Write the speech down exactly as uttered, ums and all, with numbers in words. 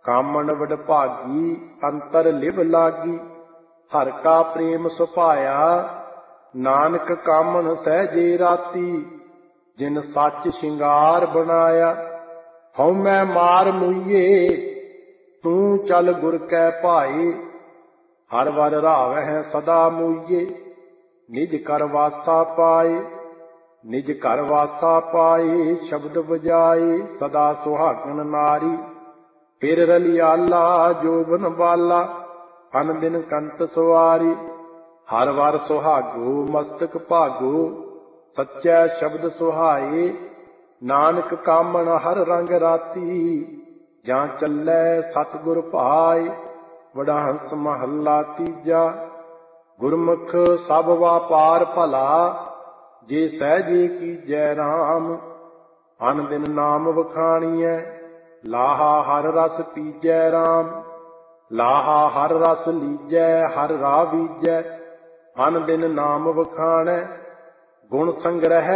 ਕਾਮਣ ਵਡਭਾਗੀ ਅੰਤਰ ਲਿਵ ਲਾਗੀ। ਹਰਿ ਕਾ ਪ੍ਰੇਮ ਸੁਭਾਇਆ ਨਾਨਕ ਕਾਮਣ ਸਹਿਜੇ ਰਾਤੀ। ਜਿਨ ਸੱਚ ਸ਼ਿੰਗਾਰ ਬਣਾਇਆ ਹਉ ਮੈਂ ਮਾਰ ਮੁਈਏ। ਤੂੰ ਚੱਲ ਗੁਰ ਕੈ ਭਾਏ ਹਰ ਵਰ ਰਾਵਹਿ ਸਦਾ ਮੁਈਏ। ਨਿਜ ਘਰ ਵਾਸਾ ਪਾਏ ਨਿਜ ਘਰ ਵਾਸਾ ਪਾਏ। ਸ਼ਬਦ ਵਜਾਏ ਸਦਾ ਸੁਹਾਗਣ ਨਾਰੀ। ਫਿਰ ਰਲਿਆਲਾ ਜੋਬਨ ਬਾਲਾ ਅਨ ਦਿਨ ਕੰਤ ਸਵਾਰੀ। ਹਰ ਵਰ ਸੁਹਾਗੋ ਮਸਤਕ ਭਾਗੋ ਸੱਚੈ ਸ਼ਬਦ ਸੁਹਾਏ। ਨਾਨਕ ਕਾਮਣ ਹਰ ਰੰਗ ਰਾਤੀ ਜਾਂ ਚੱਲੈ ਸਤਿਗੁਰ ਭਾਏ। ਵਡਹੰਸ ਮਹੱਲਾ ਤੀਜਾ। ਗੁਰਮੁਖ ਸਭ ਵਾਪਾਰ ਭਲਾ ਜੇ ਸਹਿਜੇ ਕੀਜੈ ਰਾਮ। ਅਨ ਦਿਨ ਨਾਮ ਵਖਾਣੀਐ ਲਾਹਾ ਹਰ ਰਸ ਪੀਜੈ ਰਾਮ। ਲਾਹਾ ਹਰ ਰਸ ਲੀਜੈ ਹਰ ਰਾਹ ਵੀਜੈ। ਅਨ ਦਿਨ ਨਾਮ ਵਖਾਣੈ ਗੁਣ ਸੰਗ੍ਰਹਿ